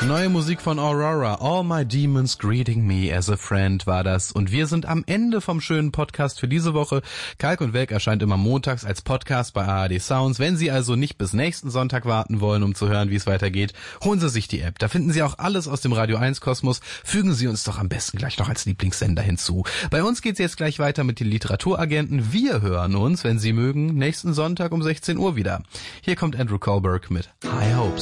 Neue Musik von Aurora, All My Demons Greeting Me as a Friend war das. Und wir sind am Ende vom schönen Podcast für diese Woche. Kalk und Welk erscheint immer montags als Podcast bei ARD Sounds. Wenn Sie also nicht bis nächsten Sonntag warten wollen, um zu hören, wie es weitergeht, holen Sie sich die App. Da finden Sie auch alles aus dem Radio 1 Kosmos. Fügen Sie uns doch am besten gleich noch als Lieblingssender hinzu. Bei uns geht's jetzt gleich weiter mit den Literaturagenten. Wir hören uns, wenn Sie mögen, nächsten Sonntag um 16 Uhr wieder. Hier kommt Andrew Kohlberg mit High Hopes.